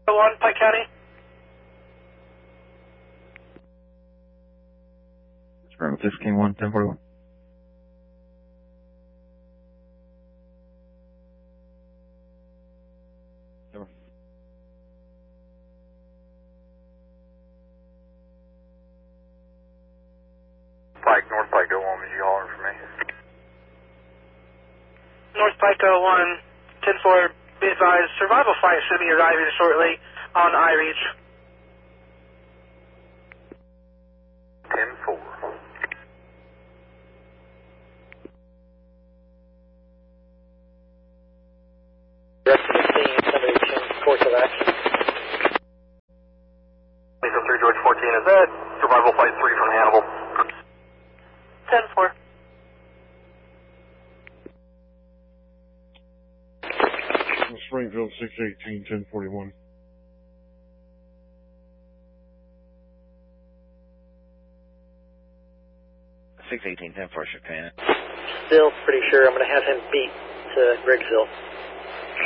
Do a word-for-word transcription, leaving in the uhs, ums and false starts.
one, Pike County. Sparrow six King one, ten forty-one. Pike, North Pike oh one, was you hollering for me? North Pike oh one, ten four, be advised, survival flight should be arriving shortly on iReach. ten four. Direct fifteen, somebody change course of action. Lisa three, George fourteen, is that survival flight three from Hannibal? ten four. Springfield six eighteen, ten forty-one. six eighteen, ten four, Chopin. Still pretty sure I'm going to have him beat to Griggsville.